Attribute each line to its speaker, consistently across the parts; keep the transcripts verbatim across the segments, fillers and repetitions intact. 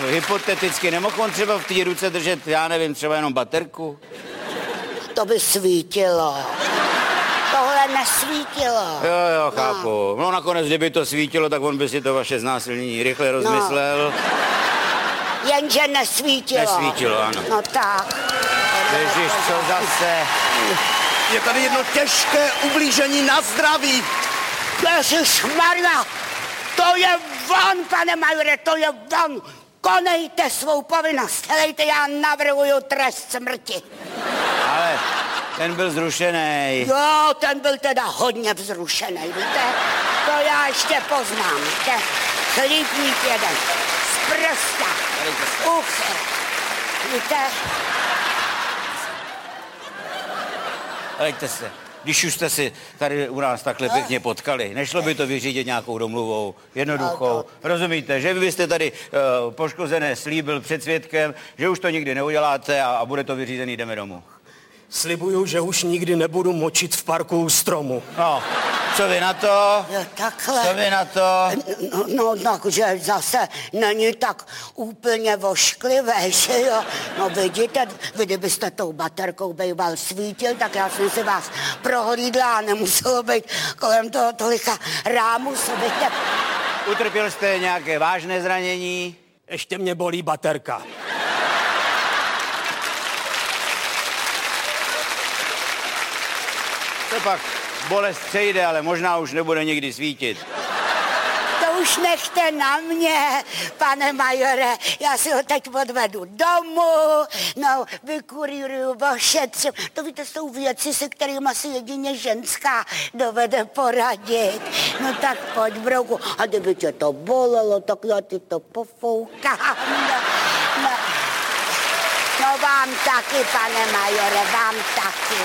Speaker 1: hypoteticky, nemohl on třeba v té ruce držet, já nevím, třeba jenom baterku?
Speaker 2: To by svítilo. Tohle nesvítilo.
Speaker 1: Jo, jo, chápu. No. no nakonec, kdyby to svítilo, tak on by si to vaše znásilnění rychle rozmyslel.
Speaker 2: No. Jenže nesvítilo.
Speaker 1: Nesvítilo, ano.
Speaker 2: No tak.
Speaker 1: Ježiš, co zase?
Speaker 3: Je tady jedno těžké ublížení na zdraví.
Speaker 2: Ježišmarja, to je von, pane majore, to je von. Konejte svou povinnost. Helejte, já navrhuju trest smrti.
Speaker 1: Ale ten byl zrušený.
Speaker 2: Jo, ten byl teda hodně vzrušený, víte? To já ještě poznám, víte? Chlípník jeden, z prsta, uch, víte?
Speaker 1: Helejte se. Když už jste si tady u nás takhle pěkně potkali, nešlo by to vyřídit nějakou domluvou, jednoduchou, rozumíte, že vy byste tady uh, poškozené slíbil před svědkem, že už to nikdy neuděláte a, a bude to vyřízený, jdeme domů.
Speaker 3: Slibuju, že už nikdy nebudu močit v parku u stromu.
Speaker 1: No, co vy na to?
Speaker 2: Jo, takhle.
Speaker 1: Co vy na to?
Speaker 2: No, no takže zase není tak úplně vošklivý, že jo? No vidíte, vy kdybyste tou baterkou bejval svítil, tak já jsem si vás prohlídla a nemuselo být kolem toho tolika rámusů, víte?
Speaker 1: Utrpěl jste nějaké vážné zranění?
Speaker 3: Ještě mě bolí baterka.
Speaker 1: To pak bolest přejde, ale možná už nebude nikdy svítit.
Speaker 2: To už nechte na mě, pane majore. Já si ho teď odvedu domů, no, vykurýruju, ošetřím. To víte, jsou věci, se kterými si jedině ženská dovede poradit. No tak pojď, brouku. A kdyby tě to bolelo, tak já ti to pofoukám. No, no. no vám taky, pane majore, vám taky.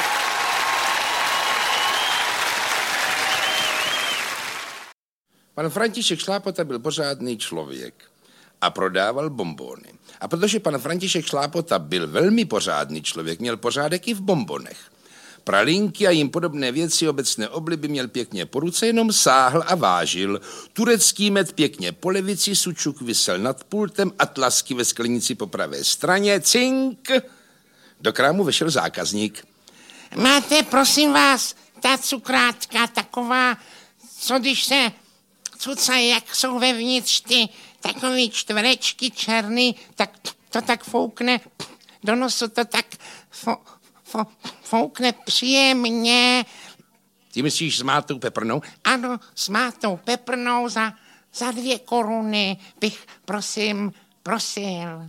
Speaker 4: Pan František Šlápota byl pořádný člověk a prodával bonbony. A protože pan František Šlápota byl velmi pořádný člověk, měl pořádek i v bonbonech. Pralinky a jim podobné věci obecné obliby měl pěkně po ruce, jenom sáhl a vážil. Turecký med pěkně po levici, sučuk visel nad pultem, atlasky ve sklenici po pravé straně. Cink! Do krámu vešel zákazník.
Speaker 5: Máte, prosím vás, ta cukrátka taková, co když se cucají, jak jsou vevnitř ty takový čtverečky černý, tak to tak foukne do nosu, to tak fo, fo, foukne příjemně.
Speaker 4: Ty myslíš s mátou peprnou?
Speaker 5: Ano, s mátou peprnou za, za dvě koruny bych, prosím, prosil.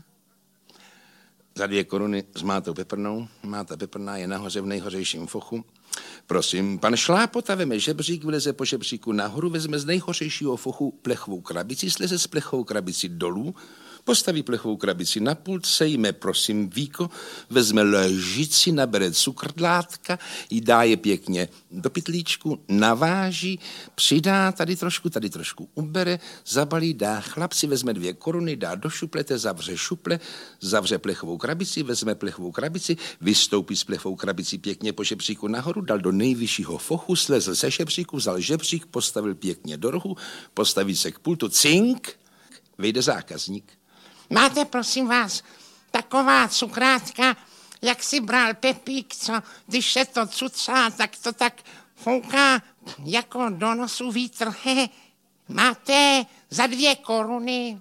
Speaker 4: Za dvě koruny s mátou peprnou. Máta peprná je nahoře v nejhořejším fochu. Prosím, pan Šlápota veme žebřík, vyleze po žebříku nahoru, vezme z nejhořejšího fochu plechovou krabici, sleze z plechovou krabici dolů, postaví plechovou krabici na pult, sejme, prosím, víko, vezme lžici, nabere cukrdlátka, jí dá je pěkně do pytlíčku, naváží, přidá tady trošku, tady trošku ubere, zabalí, dá chlapci, vezme dvě koruny, dá do šuplete, zavře šuple, zavře plechovou krabici, vezme plechovou krabici, vystoupí z plechovou krabici pěkně po žebříku nahoru, dal do nejvyššího fochu, slezl se žebříku, vzal žebřík, postavil pěkně do rohu, postaví se k pultu, cink, vyjde zákazník.
Speaker 5: Máte, prosím vás, taková cukrátka, jak si bral Pepík, co když se to cucá, tak to tak fouká jako do nosu vítr. He, máte za dvě koruny.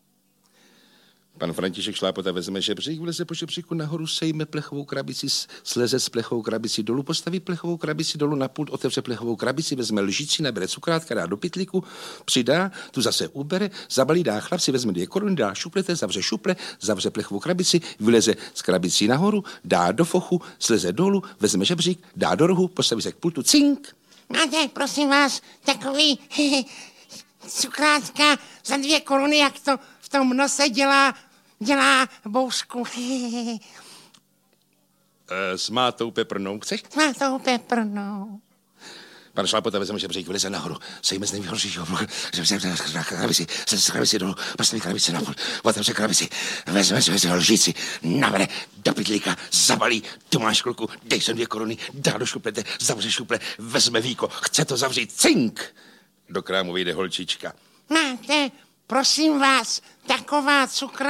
Speaker 4: Pan František Šlápota vezme žebřík, vleze po žebříku nahoru, sejme plechovou krabici, sleze z plechovou krabici dolů, postaví plechovou krabici dolů na pult, otevře plechovou krabici, vezme lžici, nabere cukrátka, dá do pytlíku, přidá, tu zase ubere, zabalí, dá chlapci, vezme dvě koruny, dá šuplete, zavře šuple, zavře plechovou krabici, vyleze z krabicí nahoru, dá do fochu, sleze dolů, vezme žebřík, dá do rohu, postaví se k pultu, cink.
Speaker 5: Máte, prosím vás, takový hehe, cukrátka za dvě koruny, jak to v tom nose dělá Dělá boušku.
Speaker 4: E, s mátou peprnou chceš?
Speaker 5: S mátou peprnou.
Speaker 4: Pan Šlápota vezme žebřík, vyleze nahoru, sejme z nejhoršího krabici, se z krabici dolů, postaví krabici na půl, otevře krabici, vezme si lžici, nabere do pytlíka, zabalí, tu máš kluku, dej sem dvě koruny, dá do šuplete, zavře šuple, vezme víko, chce to zavřít, cink! Do krámu vyjde holčička.
Speaker 5: Máte, prosím vás, taková cukra